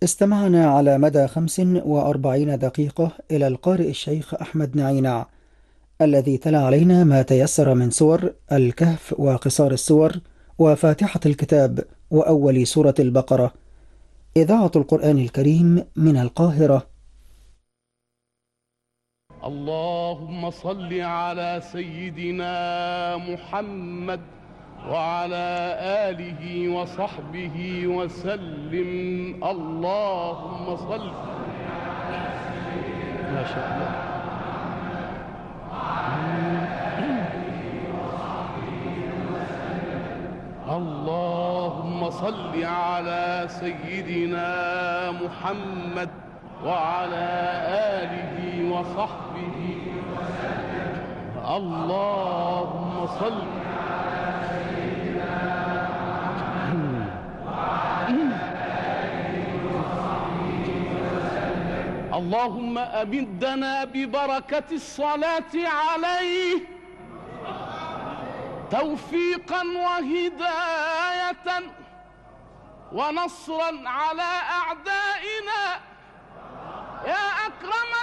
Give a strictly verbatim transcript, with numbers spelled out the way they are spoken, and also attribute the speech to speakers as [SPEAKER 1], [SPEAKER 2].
[SPEAKER 1] استمعنا على مدى خمس وأربعين دقيقة إلى القارئ الشيخ أحمد نعينع الذي تلا علينا ما تيسر من سور الكهف وقصار السور وفاتحة الكتاب وأول سورة البقرة. إذاعة القرآن الكريم من القاهرة.
[SPEAKER 2] اللهم صل على سيدنا محمد وعلى آله وصحبه وسلم. اللهم صل. ما شاء الله. اللهم صل على سيدنا محمد وعلى آله وصحبه وسلم. اللهم صل. اللهم أمدنا ببركة الصلاة عليه توفيقا وهداية ونصرا على أعدائنا يا أكرم